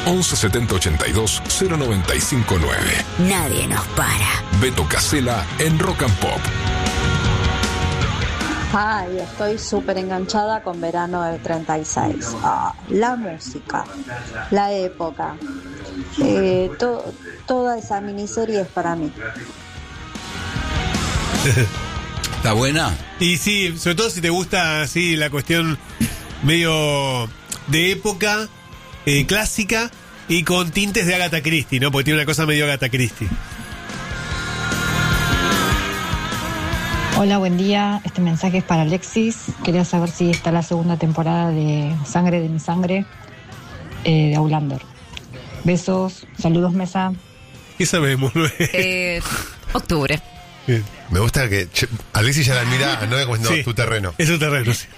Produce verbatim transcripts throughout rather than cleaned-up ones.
once setenta ochenta y dos cero noventa y cinco nueve. Nadie nos para. Beto Casella en Rock and Pop. Ay, estoy súper enganchada con Verano del treinta y seis. Ah, la música, la época, eh, to- toda esa miniserie es para mí. ¿Está buena? Y sí, sobre todo si te gusta así la cuestión medio de época, eh, clásica y con tintes de Agatha Christie, ¿no? Porque tiene una cosa medio Agatha Christie. Hola, buen día. Este mensaje es para Alexis. Quería saber si está la segunda temporada de Sangre de mi sangre, eh, de Outlander. Besos, saludos, mesa. ¿Qué sabemos? Eh, octubre. Bien. Me gusta que che, Alexis ya la mira, no es como no, Sí, tu terreno. Es tu terreno, sí.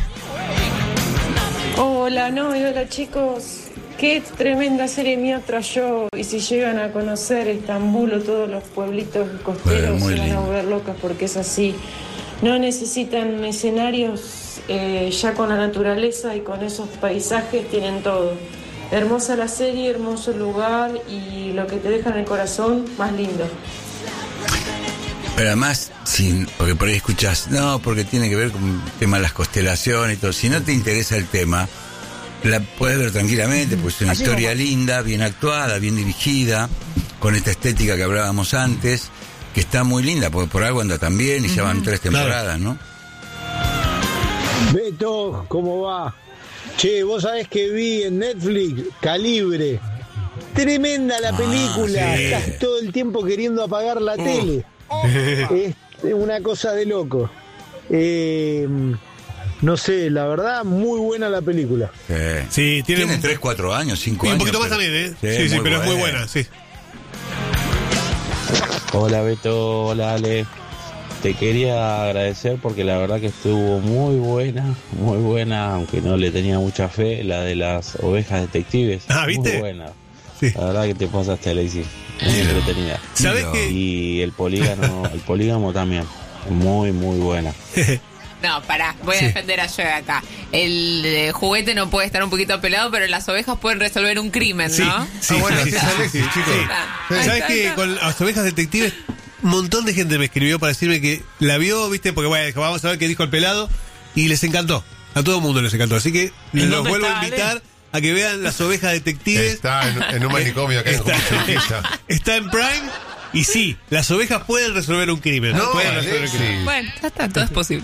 Hola, no, y hola chicos. Qué tremenda serie Mía tras yo. Y si llegan a conocer Estambul o todos los pueblitos costeros, Muy se van a lindo. volver locas porque es así. No necesitan escenarios, eh, ya con la naturaleza y con esos paisajes tienen todo. Hermosa la serie, hermoso el lugar y lo que te deja en el corazón, más lindo. Pero además, sin, porque por ahí escuchas, no, porque tiene que ver con el tema de las constelaciones y todo. Si no te interesa el tema, la puedes ver tranquilamente, porque es una Así historia como- linda, bien actuada, bien dirigida, con esta estética que hablábamos antes, que está muy linda, porque por algo anda tan bien y ya van tres temporadas, ¿no? Beto, ¿cómo va? Che, vos sabés que vi en Netflix Calibre. Tremenda la Ah, película. sí. Estás todo el tiempo queriendo apagar la Uh. tele. Es una cosa de loco. Eh, no sé, la verdad, muy buena la película. Sí, Sí, tiene, tiene tres, cuatro años, cinco y un años. poquito más pero- también, ¿eh? Sí, sí, muy pero es muy buena, sí. Hola Beto, hola Ale. Te quería agradecer porque la verdad que estuvo muy buena, muy buena, aunque no le tenía mucha fe, la de las ovejas detectives. Ah, ¿viste? Muy buena. Sí. La verdad que te pasaste, Alexis. Muy Mira. entretenida. ¿Sabés Mira. qué? Y el polígono, el polígamo también. Muy, muy buena. No, pará, voy a Sí. defender a Joe acá. El eh, juguete no puede estar un poquito pelado, pero las ovejas pueden resolver un crimen, Sí, ¿no? sí, Ah, bueno, sí, así sí, es Alexis, sí, chicos. sí. Ahí ¿Sabes está, que ahí está. con las ovejas detectives, un montón de gente me escribió para decirme que la vio, viste, porque bueno, dijo, vamos a ver qué dijo el pelado, y les encantó. A todo el mundo les encantó. Así que los dónde vuelvo está, a invitar a que vean las ovejas detectives. Está en, en un manicomio acá en Está, Jujuy. está en Prime. Y sí, las ovejas pueden resolver un crimen. No, pueden resolver un Alexis. crimen. Bueno, ya está, todo es posible.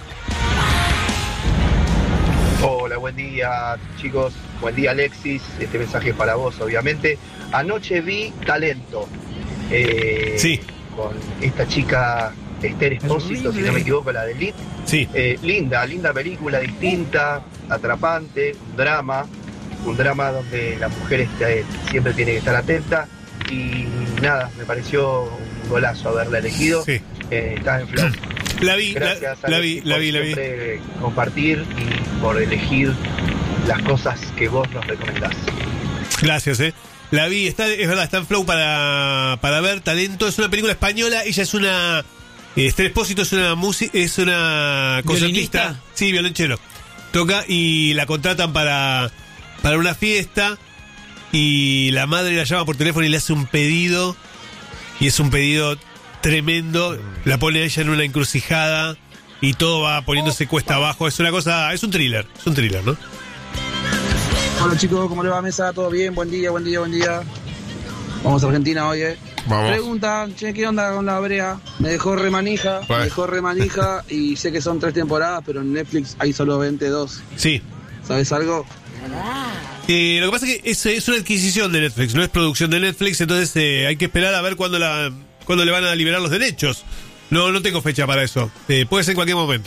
Hola, buen día chicos, buen día Alexis, este mensaje es para vos obviamente. Anoche vi Talento, eh, Sí. con esta chica Esther Espósito, si no me equivoco, la de Elite. Sí. Eh, linda, linda película, distinta, atrapante, un drama, un drama donde la mujer este, siempre tiene que estar atenta y nada, me pareció un golazo haberla elegido. Sí. Eh, está en flow. La vi, la, Gracias, la Alexis, vi, la por vi, la vi. siempre compartir y por elegir las cosas que vos nos recomendás. Gracias, eh. La vi, está, es verdad, está en Flow para, para ver Talento. Es una película española. Ella es una. eh, Esther Espósito es una música, es una concertista. ¿Violinista? Sí, violonchelo. Toca y la contratan para, para una fiesta. Y la madre la llama por teléfono y le hace un pedido. Y es un pedido tremendo. La pone a ella en una encrucijada. Y todo va poniéndose cuesta abajo. Es una cosa. Es un thriller. Es un thriller, ¿no? Hola chicos, ¿cómo le va mesa? ¿Todo bien? Buen día, buen día, buen día. Vamos a Argentina hoy, ¿eh? Vamos. Pregunta, che, ¿qué onda con la brea? Me dejó remanija, Bueno. me dejó remanija y sé que son tres temporadas, pero en Netflix hay solo veintidós. Sí. ¿Sabes algo? Eh, lo que pasa es que es, es una adquisición de Netflix, no es producción de Netflix, entonces eh, hay que esperar a ver cuándo, la, cuándo le van a liberar los derechos. No, no tengo fecha para eso. Eh, puede ser en cualquier momento.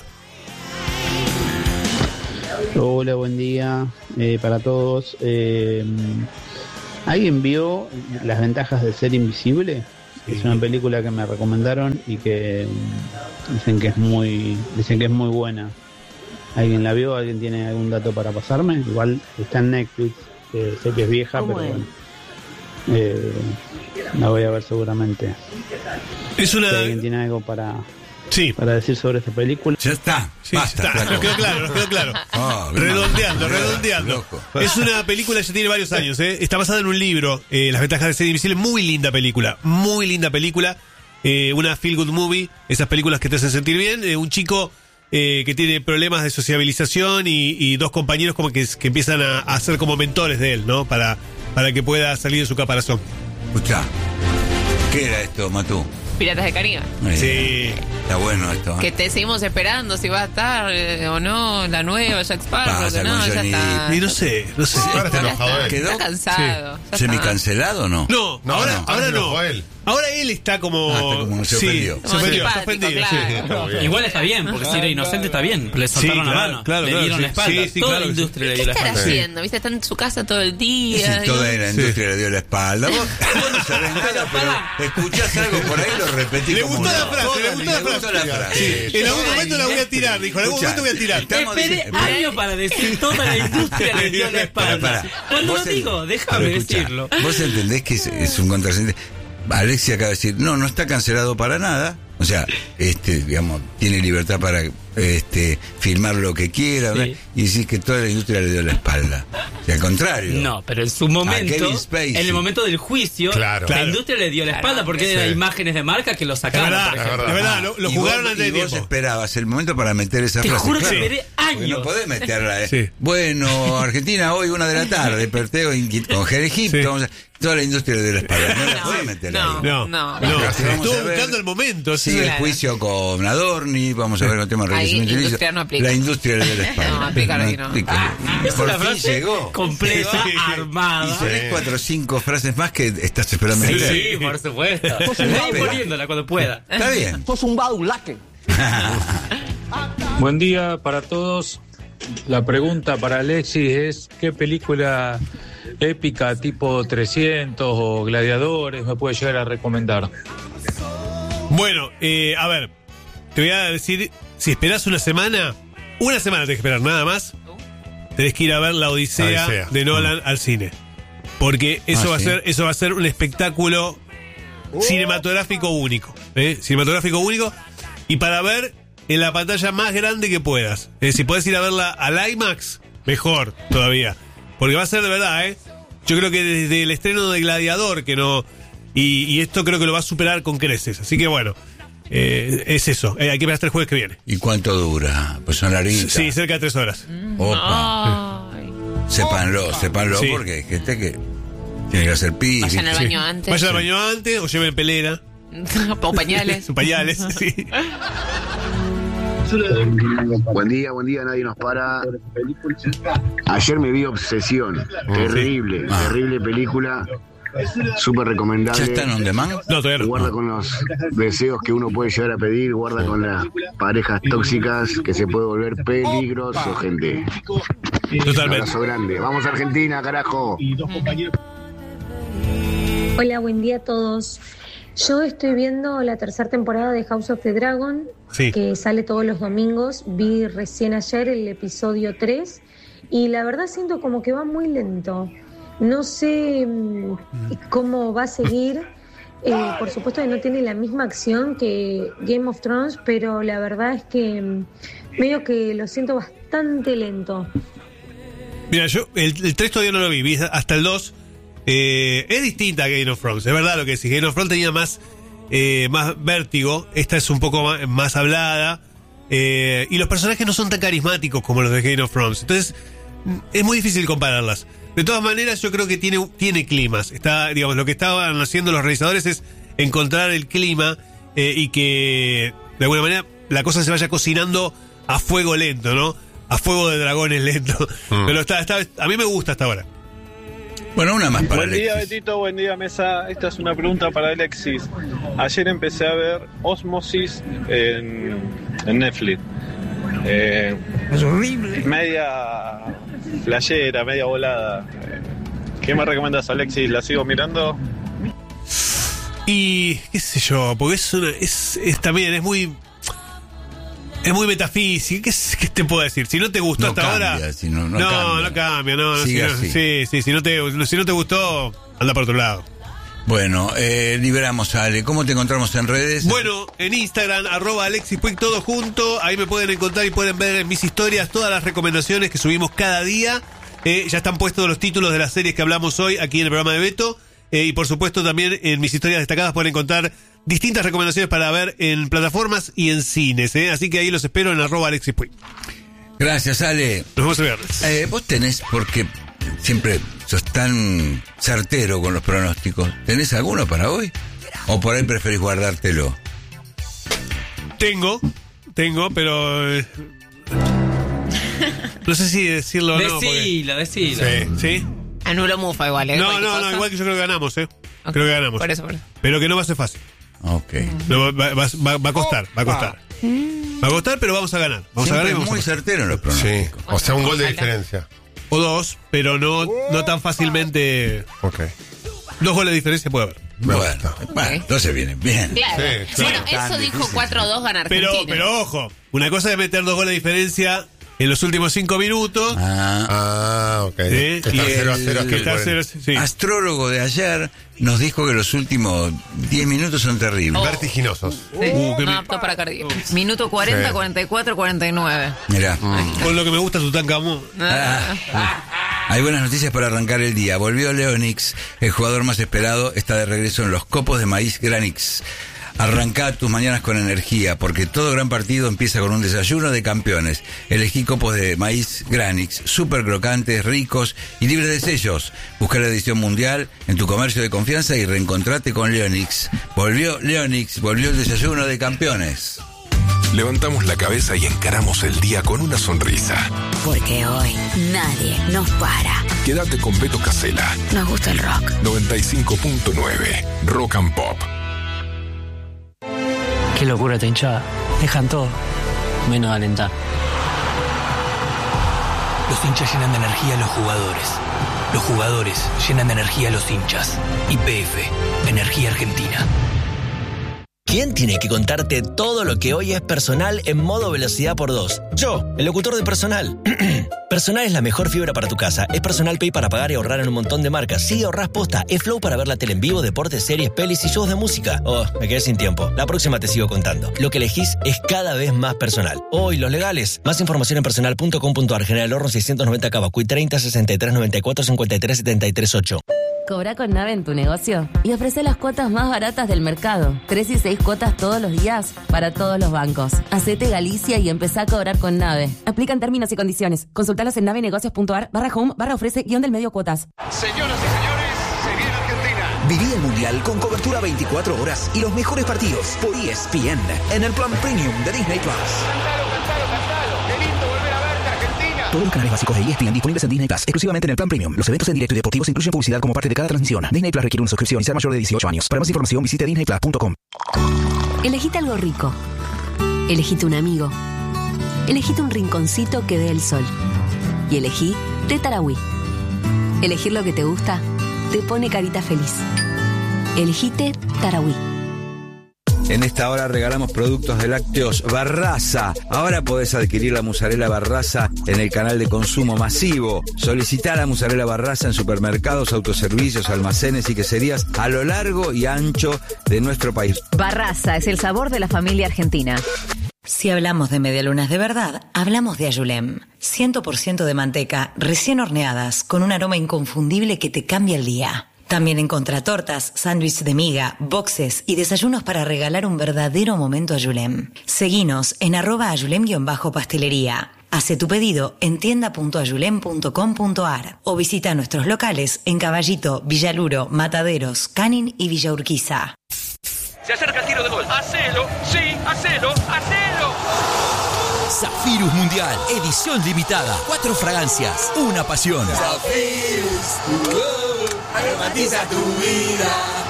Hola, buen día eh, para todos. Eh, ¿Alguien vio Las ventajas de ser invisible? Es una película que me recomendaron y que mm, dicen que es muy, dicen que es muy buena. ¿Alguien la vio? ¿Alguien tiene algún dato para pasarme? Igual está en Netflix, eh, sé que es vieja, pero es? bueno. Eh, la voy a ver seguramente. Es una... Si alguien tiene algo para, Sí. para decir sobre esta película. Ya está. Sí, Basta. está, nos quedó claro, nos quedó claro. Oh, redondeando, no, redondeando. loco. Es una película que ya tiene varios años, ¿eh? Está basada en un libro, eh, Las ventajas de ser invisible. Muy linda película, muy linda película. Eh, una feel good movie, esas películas que te hacen sentir bien. Eh, un chico eh, que tiene problemas de sociabilización y, y dos compañeros como que, que empiezan a, a ser como mentores de él, ¿no? Para, para que pueda salir de su caparazón. Escuchá, ¿qué era esto, Matú? Piratas de Caribe. Eh, Sí. Está bueno esto. ¿eh? Que te seguimos esperando si va a estar eh, o no la nueva Jack Sparrow. Pasa No, con ya Johnny está. Y no sé, no sé. Ahora está Ya enojado está, él. ¿Quedó? está cansado. ya ¿Semi está. cancelado o no? No, No, ahora, no, ahora ahora no. enojó a él. Ahora él está como. Ah, está como se sí, ofendió. se Como ofendió, está simpático, ofendido. claro. Sí. Está bien. Igual está bien, porque si era inocente está bien. Le Sí, soltaron la claro, mano. claro, le claro, dieron sí. la espalda. Sí, sí, Toda claro, la industria ¿Qué le dio la estará espalda. haciendo? ¿Viste? Está en su casa todo el Y día. si toda digo. la industria le dio la espalda. Vos, vos no sabés nada, pero escuchás algo por ahí, lo repetís. Le como gustó la loco. frase, le gustó la Le gustó frase. la frase. En algún momento la voy a tirar, dijo. En algún Escuchá, momento voy a tirar. estamos Esperé diciendo- años para decir toda la industria le dio la espalda. Pará, pará. Cuando Vos lo en- digo, déjame pero escuchá, decirlo. Vos entendés que es, es un contrasentido. Alexia acaba de decir, no, no está cancelado para nada. O sea, este, digamos, tiene libertad para este, filmar lo que quiera, Sí. ¿verdad? Y decís que toda la industria le dio la espalda. Y al contrario. No, pero en su A momento, Kevin Spacey. en el momento del juicio, Claro. la Claro. industria le dio la Claro, espalda porque sí. eran imágenes de marca que lo Es sacaban, verdad, por es ejemplo. verdad, lo, lo Y jugaron vos- antes y de vos tiempo. esperabas el momento para meter esa Te frase. juro que claro. esperé Porque años. no podés meterla, ¿eh? Sí. Bueno, Argentina hoy, una de la tarde, Perteo inqui- con Egipto, Sí. vamos a- toda la industria de la espalda. No la No, podés meter no. ahí. No, No. no, Vamos a estuvo ver. buscando el momento. sí. Sigue el Claro. juicio con Adorni, vamos a ver el tema de Ahí enriquecimiento industria ilícito. no aplica. La industria le dio la espalda. No, aplica ahí no. aplica. Es Por una fin frase llegó. completa, Sí. Y armada. tenés cuatro o cinco frases más que estás esperando Sí, meter. sí, por supuesto. Voy poniéndola cuando pueda. Está bien. Sos un badulaque. Buen día para todos. La pregunta para Alexis es ¿qué película épica tipo trescientos o Gladiadores me puede llegar a recomendar? Bueno, eh, a ver, te voy a decir, si esperás una semana, una semana tenés que esperar, nada más, tenés que ir a ver La Odisea, La Odisea. de Nolan al cine. Porque eso Ah, va ¿sí? a ser, eso va a ser un espectáculo cinematográfico único. ¿eh? Cinematográfico único. Y para ver en la pantalla más grande que puedas. Eh, si podés ir a verla al IMAX, mejor todavía. Porque va a ser de verdad, ¿eh? Yo creo que desde el estreno de Gladiador, que no. Y, y esto creo que lo va a superar con creces. Así que bueno, eh, es eso. Eh, hay que ver hasta el jueves que viene. ¿Y cuánto dura? Pues son larguitas. Sí, cerca de tres horas. Opa. Ay. Sépanlo, sépanlo, Sí. porque hay gente que tiene que hacer pis. Vayan al ¿viste? baño antes. Vayan al baño antes o lleven pelera. O pañales. Pañales, sí. Buen día, buen día, nadie nos para. Ayer me vi Obsesión, terrible, Ah. terrible película, súper recomendable. ¿Ya está en on demand? No, todavía no. Guarda con los deseos que uno puede llegar a pedir, guarda con las parejas tóxicas que se puede volver peligroso, gente. Un Totalmente. abrazo grande. Vamos a Argentina, carajo. Hola, buen día a todos. Yo estoy viendo la tercera temporada de House of the Dragon, Sí. que sale todos los domingos. Vi recién ayer el episodio tres y la verdad siento como que va muy lento. No sé mm, cómo va a seguir. Eh, por supuesto que no tiene la misma acción que Game of Thrones, pero la verdad es que mm, medio que lo siento bastante lento. Mira, yo el, el tres todavía no lo vi, vi hasta el dos. Eh, es distinta a Game of Thrones, es verdad lo que decís. Game of Thrones tenía más, eh, más vértigo, esta es un poco más, más hablada. Eh, y los personajes no son tan carismáticos como los de Game of Thrones. Entonces, mm, es muy difícil compararlas. De todas maneras, yo creo que tiene, tiene climas. Está, digamos, lo que estaban haciendo los realizadores es encontrar el clima eh, y que, de alguna manera, la cosa se vaya cocinando a fuego lento, ¿no? A fuego de dragones lento. Mm. Pero está, está, a mí me gusta hasta ahora. Bueno, una más para Buen día, Alexis. Betito, buen día, mesa. Esta es una pregunta para Alexis. Ayer empecé a ver Osmosis en, en Netflix. Eh, Es horrible. media flashera, media volada. ¿Qué me recomiendas, Alexis? ¿La sigo mirando? Y qué sé yo, porque es una, es, es también, es muy es muy metafísica. ¿Qué, es- qué te puedo decir? Si no te gustó No hasta cambia, ahora. si no- no no, cambia. no cambia, no, no, Sigue si no- así. sí, sí, si no te si no te gustó, anda por otro lado. Bueno, eh, liberamos a Ale. ¿Cómo te encontramos en redes? Bueno, en Instagram, arroba Alexis Puig, todo junto. Ahí me pueden encontrar y pueden ver en mis historias todas las recomendaciones que subimos cada día. Eh, ya están puestos los títulos de las series que hablamos hoy aquí en el programa de Beto. Eh, y por supuesto también en mis historias destacadas pueden encontrar distintas recomendaciones para ver en plataformas y en cines. Eh. Así que ahí los espero en arroba Alexis Puig. Gracias, Ale. Nos vemos el viernes. Eh, vos tenés, porque siempre sos tan certero con los pronósticos, ¿tenés alguno para hoy? ¿O por ahí preferís guardártelo? Tengo, tengo, pero... Eh, no sé si decirlo o no. Decilo, decilo. Sí. ¿Sí? Anulo mufa igual, ¿eh? No, no, no, igual que yo creo que ganamos, ¿eh? Okay. Creo que ganamos. Por eso, por eso. Pero que no va a ser fácil. Ok. No, va, va, va, va a costar, va a costar. Va a costar, pero vamos a ganar. Vamos Siempre a ganar y vamos muy a certero en los pronósticos. Sí, o sea, un gol de diferencia. O dos, pero no, no tan fácilmente. Ok. Dos goles de diferencia puede haber. Bueno, bueno, entonces viene bien. Claro. Sí, bueno, claro. eso dijo cuatro a dos gana Argentina. Pero, pero ojo, una cosa es meter dos goles de diferencia en los últimos cinco minutos. Ah, Ah, ok. Sí, Está y cero a el- cero hasta el está cuarenta. cero, sí. astrólogo de ayer nos dijo que los últimos diez minutos son terribles. Oh. Vertiginosos. Sí. Uh, qué no mi- apto para cardíaco. Minuto cuarenta, Sí. cuarenta y cuatro, cuarenta y nueve. Mirá. Con lo que me gusta Tutankamón. Ah, hay buenas noticias para arrancar el día. Volvió Leonix, el jugador más esperado, está de regreso en los copos de maíz Granix. Arrancá tus mañanas con energía, porque todo gran partido empieza con un desayuno de campeones. Elegí copos de maíz Granix, súper crocantes, ricos y libres de sellos. Busca la edición mundial en tu comercio de confianza y reencontrate con Leonix. Volvió Leonix, volvió el desayuno de campeones. Levantamos la cabeza y encaramos el día con una sonrisa. Porque hoy nadie nos para. Quédate con Beto Casella. Nos gusta el rock. noventa y cinco punto nueve Rock and Pop. Qué locura esta hinchada. Dejan todo, menos alentar. Los hinchas llenan de energía a los jugadores. Los jugadores llenan de energía a los hinchas. Y P F, Energía Argentina. ¿Quién tiene que contarte todo lo que hoy es Personal en modo velocidad por dos? Yo, el locutor de Personal. Personal es la mejor fibra para tu casa. Es Personal Pay para pagar y ahorrar en un montón de marcas. Sí, ahorrás posta. Es Flow para ver la tele en vivo, deportes, series, pelis y shows de música. Oh, me quedé sin tiempo. La próxima te sigo contando. Lo que elegís es cada vez más personal. Oh, y los legales. Más información en personal punto com punto a r. General Horno seiscientos noventa Cavacuy treinta sesenta y tres noventa y cuatro cincuenta y tres setenta y tres ocho. Cobra con Nave en tu negocio y ofrece las cuotas más baratas del mercado. Tres y seis cuotas todos los días para todos los bancos. Hacete Galicia y empezá a cobrar con Nave. Aplican términos y condiciones. Consultalos en navenegocios.ar barra home barra ofrece guión del medio cuotas. Señoras y señores, se viene Argentina. Viví el Mundial con cobertura veinticuatro horas y los mejores partidos por E S P N en el plan premium de Disney Plus. Cantalo, cantalo, cantalo. Qué lindo volver a verte, Argentina. Todos los canales básicos de E S P N disponibles en Disney Plus, exclusivamente en el plan premium. Los eventos en directo y deportivos incluyen publicidad como parte de cada transmisión. Disney Plus requiere una suscripción y ser mayor de dieciocho años. Para más información visite disney plus punto com. Elegite algo rico. Elegite un amigo. Elegite un rinconcito que dé el sol. Y elegí Té Tarahui. Elegir lo que te gusta te pone carita feliz. Elegite Tarahui. En esta hora regalamos productos de lácteos Barraza. Ahora podés adquirir la mozzarella Barraza en el canal de consumo masivo. Solicitá la mozzarella Barraza en supermercados, autoservicios, almacenes y queserías a lo largo y ancho de nuestro país. Barraza es el sabor de la familia argentina. Si hablamos de medialunas de verdad, hablamos de Ayulem. cien por ciento de manteca, recién horneadas, con un aroma inconfundible que te cambia el día. También encontrá tortas, sándwiches de miga, boxes y desayunos para regalar un verdadero momento Ayulem. Seguinos en arroba ayulem-pastelería. Hace tu pedido en tienda punto ayulem punto com punto a r o visita nuestros locales en Caballito, Villaluro, Mataderos, Canin y Villa Urquiza. Se acerca el tiro de gol. Hacelo, sí, hacelo, hacelo. Zafirus Mundial, edición limitada. Cuatro fragancias, una pasión. Zafirus, aromatiza tu vida.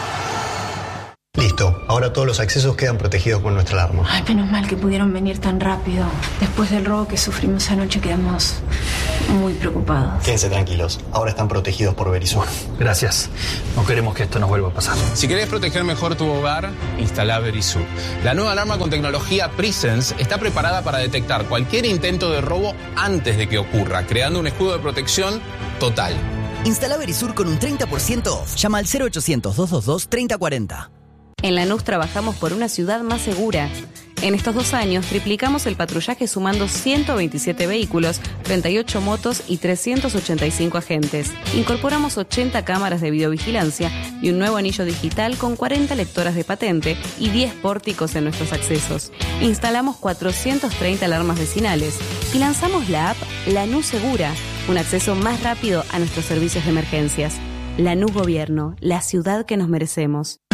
Listo, ahora todos los accesos quedan protegidos con nuestra alarma. Ay, menos mal que pudieron venir tan rápido. Después del robo que sufrimos anoche quedamos muy preocupados. Quédense tranquilos, ahora están protegidos por Verisur. Gracias. No queremos que esto nos vuelva a pasar. Si querés proteger mejor tu hogar, instalá Verisur. La nueva alarma con tecnología Presence está preparada para detectar cualquier intento de robo antes de que ocurra, creando un escudo de protección total. Instala Verisur con un treinta por ciento off. Llama al cero ochocientos, doscientos veintidós, treinta cuarenta. En Lanús trabajamos por una ciudad más segura. En estos dos años triplicamos el patrullaje sumando ciento veintisiete vehículos, treinta y ocho motos y trescientos ochenta y cinco agentes. Incorporamos ochenta cámaras de videovigilancia y un nuevo anillo digital con cuarenta lectoras de patente y diez pórticos en nuestros accesos. Instalamos cuatrocientas treinta alarmas vecinales y lanzamos la app Lanús Segura, un acceso más rápido a nuestros servicios de emergencias. Lanús Gobierno, la ciudad que nos merecemos.